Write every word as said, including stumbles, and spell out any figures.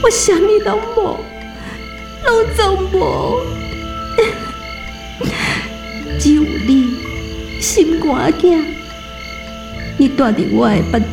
我啥物拢无，拢总无，只有你心肝仔，你住伫我的腹